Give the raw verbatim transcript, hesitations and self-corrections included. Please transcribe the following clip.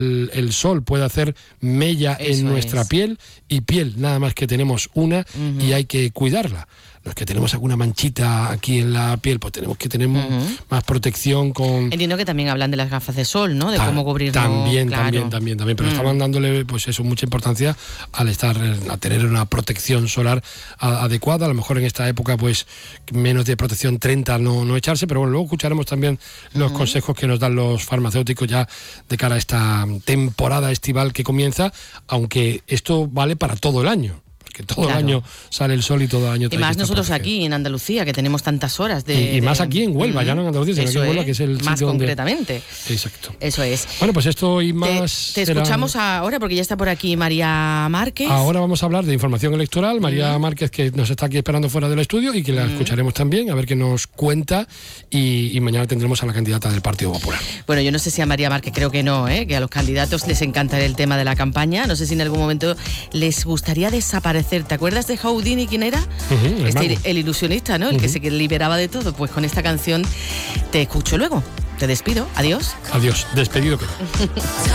el, el sol puede hacer mella Eso en nuestra es. piel, y piel nada más que tenemos una, uh-huh. y hay que cuidarla. Los que tenemos alguna manchita aquí en la piel, pues tenemos que tener uh-huh. más protección con... Entiendo que también hablan de las gafas de sol, ¿no? De Ta- cómo cubrirnos. También, claro. también, también, también. Pero mm. estaban dándole, pues eso, mucha importancia al estar, a tener una protección solar a, adecuada. A lo mejor en esta época, pues, menos de protección treinta no, no echarse, pero bueno, luego escucharemos también los uh-huh. consejos que nos dan los farmacéuticos ya de cara a esta temporada estival que comienza, aunque esto vale para todo el año. Que todo claro. el año sale el sol y todo el año... Y más nosotros aquí en Andalucía, que tenemos tantas horas de... Y, y de... más aquí en Huelva, uh-huh. ya no en Andalucía, sino Eso aquí en Huelva, es, que es el más sitio concretamente. Donde... Exacto. Eso es. Bueno, pues esto y más... Te, te escuchamos serán... ahora, porque ya está por aquí María Márquez. Ahora vamos a hablar de información electoral. María uh-huh. Márquez, que nos está aquí esperando fuera del estudio, y que la uh-huh. escucharemos también, a ver qué nos cuenta, y, y mañana tendremos a la candidata del Partido Popular. Bueno, yo no sé si a María Márquez, creo que no, ¿eh? Que a los candidatos les encanta el tema de la campaña. No sé si en algún momento les gustaría desaparecer. ¿Te acuerdas de Houdini, quién era? Uh-huh, el, este, el ilusionista, ¿no? El uh-huh. que se liberaba de todo. Pues con esta canción te escucho luego. Te despido. Adiós. Adiós. Despedido queda.